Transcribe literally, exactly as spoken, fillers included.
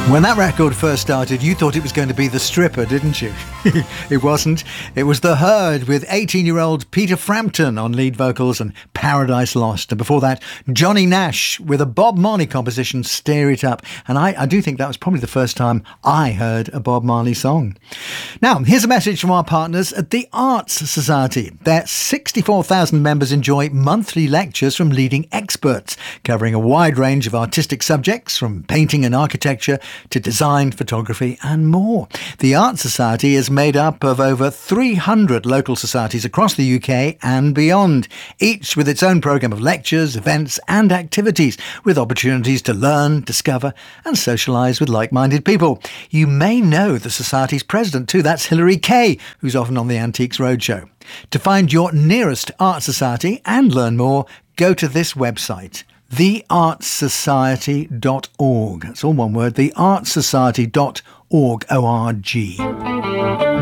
When that record first started, you thought it was going to be The Stripper, didn't you? It wasn't. It was The Herd with eighteen-year-old Peter Frampton on lead vocals and Paradise Lost. And before that, Johnny Nash with a Bob Marley composition, Stir It Up. And I, I do think that was probably the first time I heard a Bob Marley song. Now, here's a message from our partners at the Arts Society. Their sixty-four thousand members enjoy monthly lectures from leading experts, covering a wide range of artistic subjects, from painting and architecture to design, photography and more. The Arts Society is made up of over three hundred local societies across the U K and beyond, each with its own programme of lectures, events and activities, with opportunities to learn, discover and socialise with like-minded people. You may know the Society's president too, that's Hilary Kay, who's often on the Antiques Roadshow. To find your nearest Art Society and learn more, go to this website, the arts society dot org. That's all one word, the arts society dot org, O R G.